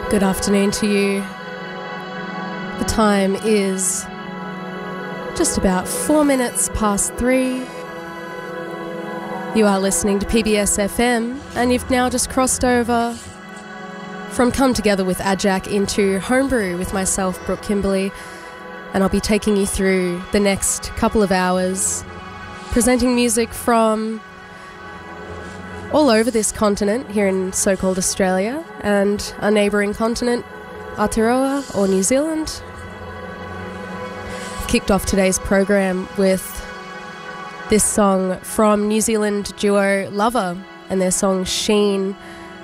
Good afternoon to you. The time is just about 4 minutes past 3. You are listening to PBS FM, and you've now just crossed over from Come Together with Ajak into Homebrew with myself, Brooke Kimberley, and I'll be taking you through the next couple of hours, presenting music from all over this continent here in so-called Australia and our neighbouring continent, Aotearoa or New Zealand. I've kicked off today's program with this song from New Zealand duo Lover and their song Sheen.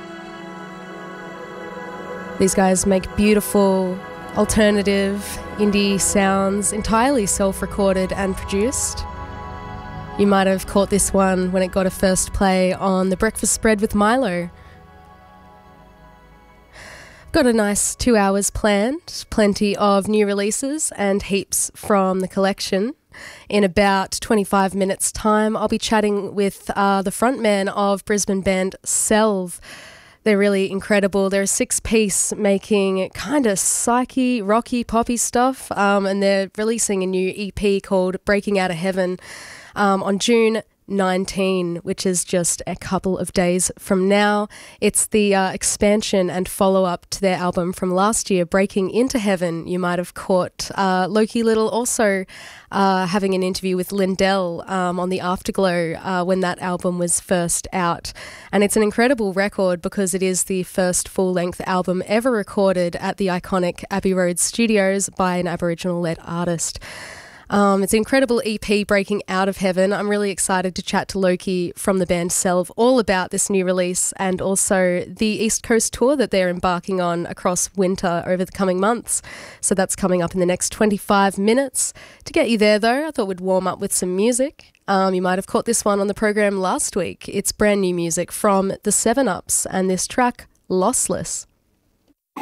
These guys make beautiful alternative indie sounds, entirely self-recorded and produced. You might have caught this one when it got a first play on The Breakfast Spread with Milo. I've got a nice 2 hours planned, plenty of new releases and heaps from the collection. In about 25 minutes' time, I'll be chatting with the frontman of Brisbane band Selv. They're really incredible. They're a 6-piece making kind of psyche, rocky, poppy stuff, and they're releasing a new EP called Breaking Out of Heaven on June 19, which is just a couple of days from now. It's the expansion and follow-up to their album from last year, Breaking Into Heaven. You might have caught Loki Little also having an interview with Lindell on the Afterglow when that album was first out. And it's an incredible record because it is the first full-length album ever recorded at the iconic Abbey Road Studios by an Aboriginal-led artist. It's an incredible EP, Breaking Out of Heaven. I'm really excited to chat to Loki from the band Selv all about this new release and also the East Coast tour that they're embarking on across winter over the coming months. So that's coming up in the next 25 minutes. To get you there, though, I thought we'd warm up with some music. You might have caught this one on the program last week. It's brand new music from the 7 Ups and this track, Lossless.